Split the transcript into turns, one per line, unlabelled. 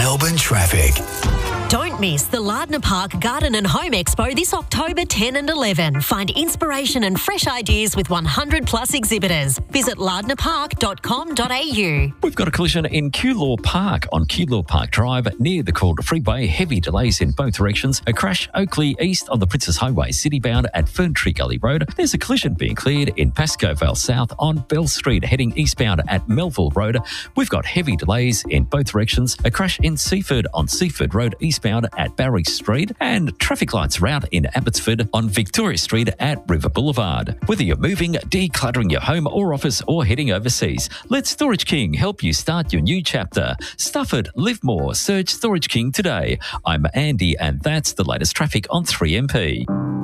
Melbourne traffic.
Don't miss the Lardner Park Garden and Home Expo this October 10 and 11. Find inspiration and fresh ideas with 100 plus exhibitors. Visit lardnerpark.com.au.
We've got a collision in Keilor Park on Keilor Park Drive near the Calder Freeway. Heavy delays in both directions. A crash Oakley East on the Princess Highway citybound at Ferntree Gully Road. There's a collision being cleared in Pascoe Vale South on Bell Street heading eastbound at Melville Road. We've got heavy delays in both directions. A crash in Seaford on Seaford Road eastbound at Barry Street, and traffic lights are out in Abbotsford on Victoria Street at River Boulevard. Whether you're moving, decluttering your home or office, or heading overseas, let Storage King help you start your new chapter. Stuff it, live more. Search Storage King today. I'm Andy, and that's the latest traffic on 3MP.